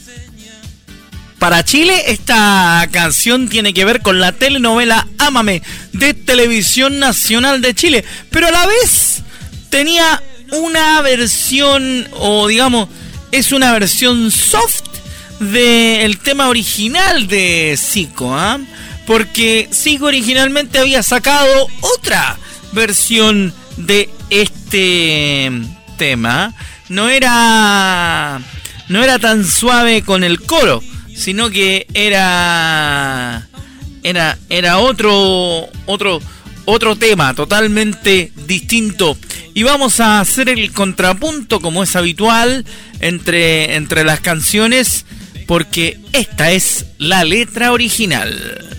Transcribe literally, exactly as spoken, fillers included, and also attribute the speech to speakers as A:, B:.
A: Para Chile, esta canción tiene que ver con la telenovela Ámame de Televisión Nacional de Chile, pero a la vez tenía una versión, o digamos, es una versión soft del tema original de Zico, ¿eh? Porque Zico originalmente había sacado otra versión de este tema. No era, no era tan suave con el coro, sino que era era era otro otro otro tema totalmente distinto. Y vamos a hacer el contrapunto, como es habitual, entre entre las canciones, porque esta es la letra original.